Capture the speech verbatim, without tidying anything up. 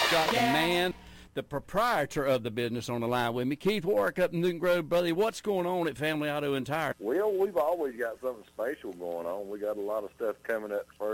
got the man, the proprietor of the business on the line with me. Keith Warwick up in Newton Grove. Brother, what's going on at Family Auto and Tire? Well, we've always got something special going on. We got a lot of stuff coming up first.